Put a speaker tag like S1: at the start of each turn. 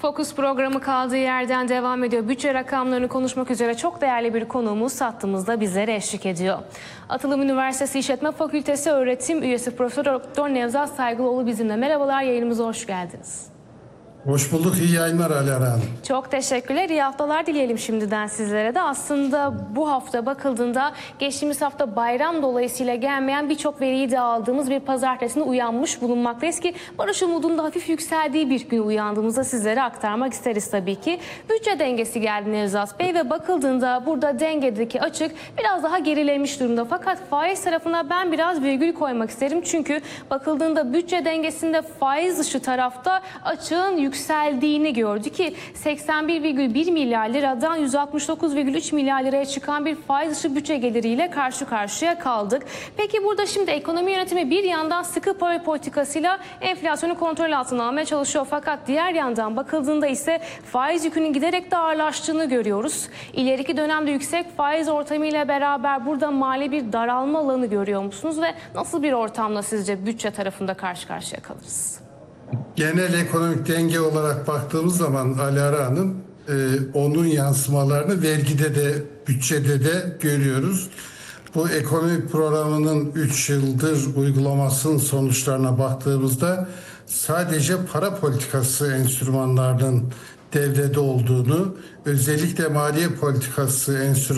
S1: Fokus programı kaldığı yerden devam ediyor. Bütçe rakamlarını konuşmak üzere çok değerli bir konuğumuz hattımızda bizlere eşlik ediyor. Atılım Üniversitesi İşletme Fakültesi öğretim üyesi Profesör Doktor Nevzat Saygılıoğlu bizimle. Merhabalar, yayınımıza hoş geldiniz.
S2: Hoş bulduk, iyi yayınlar Alara Hanım.
S1: Çok teşekkürler, iyi haftalar dileyelim şimdiden sizlere de. Aslında bu hafta bakıldığında geçtiğimiz hafta bayram dolayısıyla gelmeyen birçok veriyi de aldığımız bir pazartesinde uyanmış bulunmaktayız ki barış umudunda hafif yükseldiği bir gün uyandığımızda sizlere aktarmak isteriz tabii ki. Bütçe dengesi geldi Nevzat Bey ve bakıldığında burada dengedeki açık biraz daha gerilemiş durumda. Fakat faiz tarafına ben biraz virgül koymak isterim. Çünkü bakıldığında bütçe dengesinde faiz dışı tarafta açığın yükseldiğini gördü ki 81,1 milyar liradan 169,3 milyar liraya çıkan bir faiz dışı bütçe geliriyle karşı karşıya kaldık. Peki burada şimdi ekonomi yönetimi bir yandan sıkı para politikasıyla enflasyonu kontrol altına almaya çalışıyor. Fakat diğer yandan bakıldığında ise faiz yükünün giderek de ağırlaştığını görüyoruz. İleriki dönemde yüksek faiz ortamıyla beraber burada mali bir daralma alanı görüyor musunuz ve nasıl bir ortamla sizce bütçe tarafında karşı karşıya kalırız?
S2: Genel ekonomik denge olarak baktığımız zaman Alara Hanım, onun yansımalarını vergide de bütçede de görüyoruz. Bu ekonomik programının 3 yıldır uygulamasının sonuçlarına baktığımızda sadece para politikası enstrümanlarının devrede olduğunu, özellikle maliye politikası enstrümanlarının